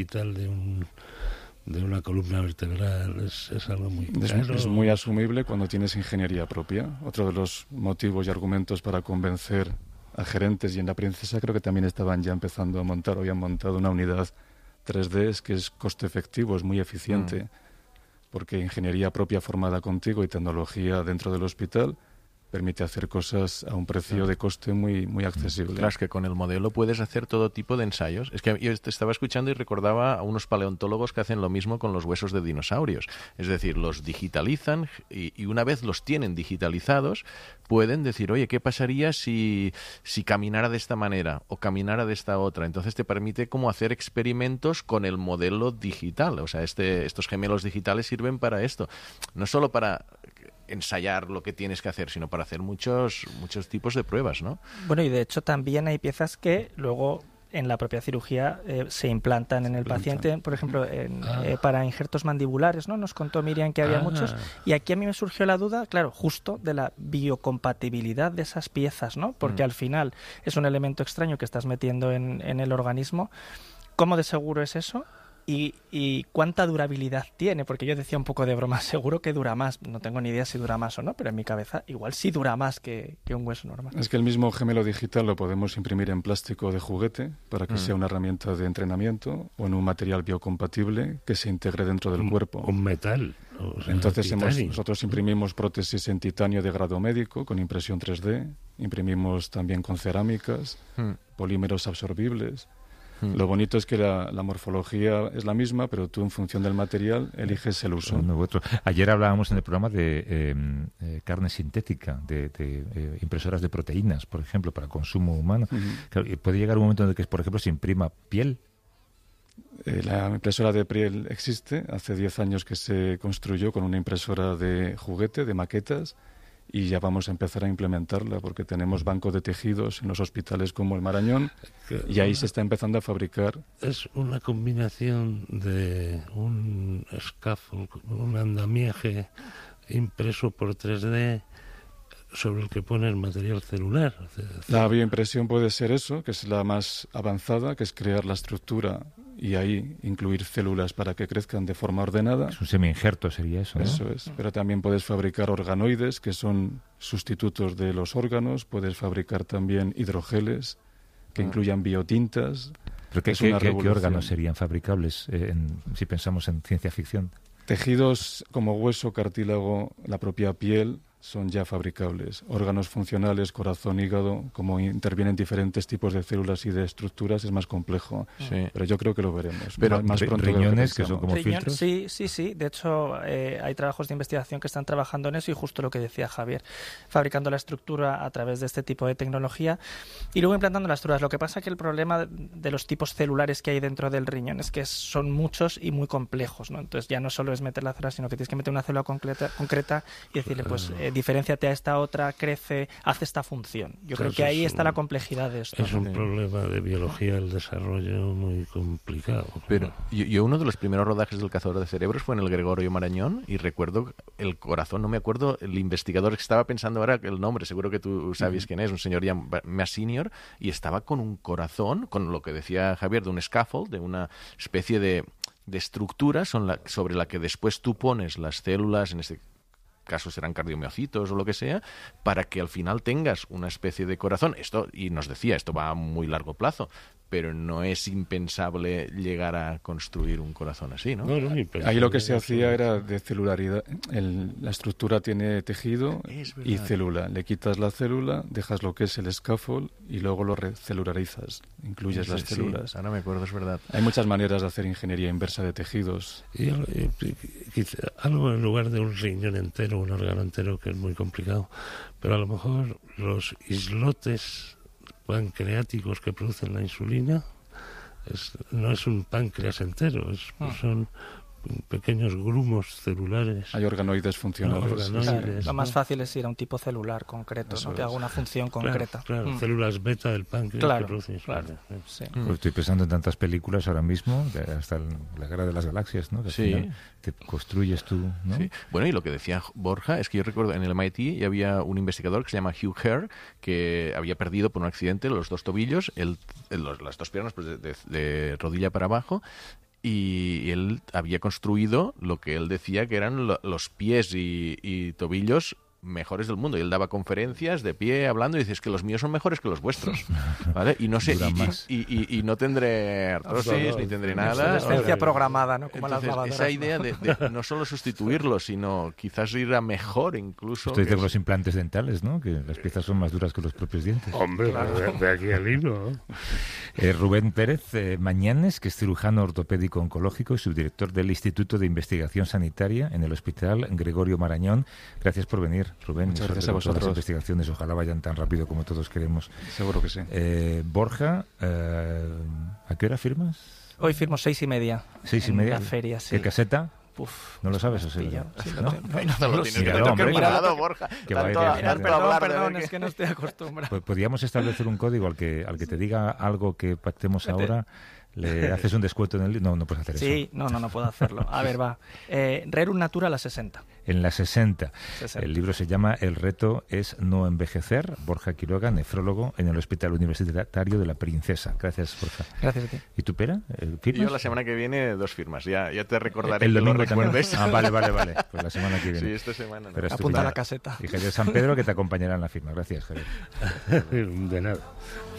vital de una columna vertebral es algo muy caro. Es muy asumible cuando tienes ingeniería propia. Otro de los motivos y argumentos para convencer a gerentes, y en La Princesa creo que también estaban ya empezando a montar o habían montado una unidad 3D, es que es coste efectivo, es muy eficiente, porque ingeniería propia formada contigo y tecnología dentro del hospital permite hacer cosas a un precio de coste muy, muy accesible. Claro, es que con el modelo puedes hacer todo tipo de ensayos. Es que yo estaba escuchando y recordaba a unos paleontólogos que hacen lo mismo con los huesos de dinosaurios. Es decir, los digitalizan y una vez los tienen digitalizados, pueden decir, oye, ¿qué pasaría si caminara de esta manera o caminara de esta otra? Entonces te permite como hacer experimentos con el modelo digital. O sea, estos gemelos digitales sirven para esto. No solo para ensayar lo que tienes que hacer, sino para hacer muchos tipos de pruebas, ¿no? Bueno, y de hecho también hay piezas que luego en la propia cirugía se implantan en el paciente, por ejemplo, para injertos mandibulares, ¿no? Nos contó Miriam que había muchos, y aquí a mí me surgió la duda, claro, justo de la biocompatibilidad de esas piezas, ¿no? Porque al final es un elemento extraño que estás metiendo en el organismo. ¿Cómo de seguro es eso? Y cuánta durabilidad tiene, porque yo decía un poco de broma, seguro que dura más, no tengo ni idea si dura más o no, pero en mi cabeza igual sí dura más que un hueso normal. Es que el mismo gemelo digital lo podemos imprimir en plástico de juguete para que sea una herramienta de entrenamiento, o en un material biocompatible que se integre dentro del cuerpo. Un metal. O sea, entonces nosotros imprimimos prótesis en titanio de grado médico con impresión 3D, imprimimos también con cerámicas, polímeros absorbibles. Lo bonito es que la morfología es la misma, pero tú en función del material eliges el uso. Ayer hablábamos en el programa de carne sintética, de impresoras de proteínas, por ejemplo, para consumo humano. Claro, ¿puede llegar un momento en el que, por ejemplo, se imprima piel? La impresora de piel existe. Hace 10 años que se construyó con una impresora de juguete, de maquetas, y ya vamos a empezar a implementarla porque tenemos bancos de tejidos en los hospitales como el Marañón y ahí se está empezando a fabricar. Es una combinación de un scaffold, un andamiaje impreso por 3D sobre el que pones material celular. La bioimpresión puede ser eso, que es la más avanzada, que es crear la estructura y ahí incluir células para que crezcan de forma ordenada. Es un semi-injerto, sería eso, ¿no? Eso es, pero también puedes fabricar organoides, que son sustitutos de los órganos, puedes fabricar también hidrogeles, que incluyan biotintas. ¿Pero qué órganos serían fabricables si pensamos en ciencia ficción? Tejidos como hueso, cartílago, la propia piel son ya fabricables. Órganos funcionales, corazón, hígado, como intervienen diferentes tipos de células y de estructuras, es más complejo. Sí. Pero yo creo que lo veremos. Pero más pronto riñones, que son como filtros. Sí. De hecho, hay trabajos de investigación que están trabajando en eso y justo lo que decía Javier, fabricando la estructura a través de este tipo de tecnología y luego implantando las estructuras. Lo que pasa es que el problema de los tipos celulares que hay dentro del riñón es que son muchos y muy complejos, ¿no? Entonces ya no solo es meter la célula, sino que tienes que meter una célula concreta y decirle, pues diferénciate a esta otra, crece, hace esta función. Yo creo que ahí está la complejidad de esto. Es un problema de biología del desarrollo muy complicado. Pero yo uno de los primeros rodajes del Cazador de Cerebros fue en el Gregorio Marañón y recuerdo el corazón, no me acuerdo, el investigador que estaba pensando ahora el nombre, seguro que tú sabes quién es, un señor ya más senior, y estaba con un corazón, con lo que decía Javier, de un scaffold, de una especie de estructura sobre la que después tú pones las células, en este caso serán cardiomiocitos o lo que sea, para que al final tengas una especie de corazón. Esto, y nos decía, esto va a muy largo plazo, pero no es impensable llegar a construir un corazón así, ¿no? Ahí lo que se hacía era de celularidad. La estructura tiene tejido y célula. Le quitas la célula, dejas lo que es el scaffold y luego lo recelularizas. Incluyes las células. Ahora me acuerdo, es verdad. Hay muchas maneras de hacer ingeniería inversa de tejidos. Algo en lugar de un riñón entero, un órgano entero, que es muy complicado, pero a lo mejor los islotes pancreáticos que producen la insulina no es un páncreas entero, son pequeños grumos celulares. Hay organoides funcionales. Lo más fácil es ir a un tipo celular concreto, ¿no? Que haga una función concreta. Claro, células beta del páncreas que producen insulina. Sí. Pues estoy pensando en tantas películas ahora mismo, hasta la Guerra de las Galaxias, ¿no? Que al final te construyes tú, ¿no? Sí. Bueno, y lo que decía Borja es que yo recuerdo en el MIT y había un investigador que se llama Hugh Hare que había perdido por un accidente los dos tobillos, las dos piernas pues de rodilla para abajo, y él había construido lo que él decía que eran los pies y tobillos mejores del mundo. Y él daba conferencias de pie hablando y dice, es que los míos son mejores que los vuestros, ¿vale? Y no sé, y no tendré artrosis ni tendré nada. Obsolescencia programada, ¿no? Como entonces, las lavadoras, esa idea de no solo sustituirlo, sino quizás ir a mejor incluso. Esto dice con los implantes dentales, ¿no? Que las piezas son más duras que los propios dientes. Hombre, claro. de aquí al hilo, ¿no? Rubén Pérez Mañanes, que es cirujano ortopédico oncológico y subdirector del Instituto de Investigación Sanitaria en el Hospital Gregorio Marañón. Gracias por venir, Rubén. Muchas gracias a vosotros. Las investigaciones ojalá vayan tan rápido como todos queremos. Seguro que sí. Borja, ¿a qué hora firmas? Hoy firmo 6:30. 6:30. En la feria, sí. ¿Qué caseta? Uf, ¿No lo sabes o sí? sí? Sí, ¿No? no lo tienes Míralo, que hombre. preparado, Borja. Que va a ir bien. Perdón, es que no estoy acostumbrado. Pues podríamos establecer un código al que te diga algo que pactemos ahora. ¿Le haces un descuento en el...? No puedes hacer eso. Sí, no puedo hacerlo. A ver, va. Rerum Natura a la 60. En la 60. El libro se llama El reto es no envejecer. Borja Quiroga, nefrólogo en el Hospital Universitario de la Princesa. Gracias, Borja. Gracias a ti. ¿Y tú, Pera? ¿Firmas? Yo la semana que viene 2 firmas. Ya te recordaré. El que domingo lo recuerdes. también. Vale. Pues la semana que viene. Sí, esta semana. No. Pero Apunta a la caseta. Y Javier San Pedro, que te acompañará en la firma. Gracias, Javier. De nada.